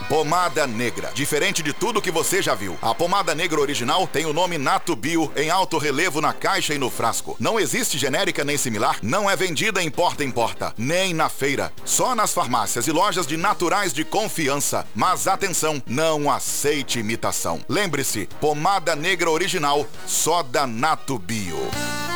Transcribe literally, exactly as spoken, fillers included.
Pomada Negra. Diferente de tudo que você já viu. A pomada negra original tem o nome Nato Bio em alto relevo na caixa e no frasco. Não existe genérica nem similar. Não é vendida em porta em porta, nem na feira. Só nas farmácias e lojas de naturais de confiança. Mas atenção, não aceite imitação. Lembre-se, pomada negra original, só da Nato Bio.